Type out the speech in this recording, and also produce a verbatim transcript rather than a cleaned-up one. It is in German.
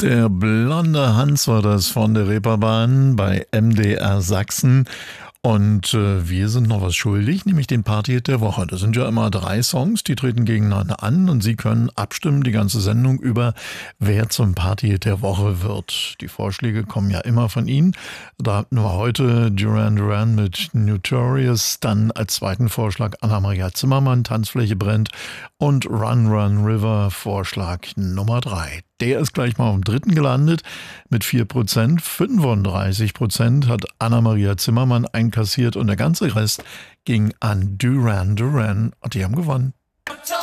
Der blonde Hans war das von der Reeperbahn bei M D R Sachsen. Und äh, wir sind noch was schuldig, nämlich den Partyhit der Woche. Das sind ja immer drei Songs, die treten gegeneinander an und Sie können abstimmen die ganze Sendung über, wer zum Partyhit der Woche wird. Die Vorschläge kommen ja immer von Ihnen. Da hatten wir heute Duran Duran mit Notorious, dann als zweiten Vorschlag Anna-Maria Zimmermann, Tanzfläche brennt und Run Run River, Vorschlag Nummer drei. Der ist gleich mal am dritten gelandet mit vier Prozent. fünfunddreißig Prozent hat Anna-Maria Zimmermann einkassiert und der ganze Rest ging an Duran Duran und die haben gewonnen.